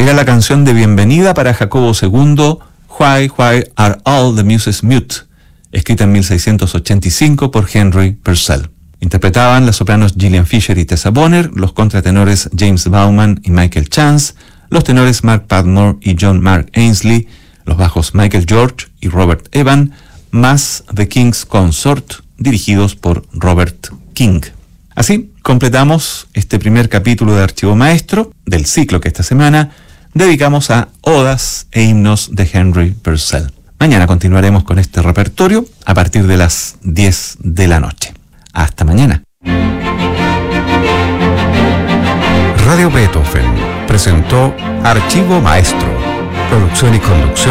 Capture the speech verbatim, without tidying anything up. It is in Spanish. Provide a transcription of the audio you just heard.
Era la canción de bienvenida para Jacobo segundo, Why, Why Are All the Muses Mute, escrita en mil seiscientos ochenta y cinco por Henry Purcell. Interpretaban las sopranos Gillian Fisher y Tessa Bonner, los contratenores James Bauman y Michael Chance, los tenores Mark Padmore y John Mark Ainsley, los bajos Michael George y Robert Evan, más The King's Consort, dirigidos por Robert King. Así completamos este primer capítulo de Archivo Maestro del ciclo que esta semana dedicamos a odas e himnos de Henry Purcell. Mañana continuaremos con este repertorio a partir de las diez de la noche. Hasta mañana. Radio Beethoven presentó Archivo Maestro, producción y conducción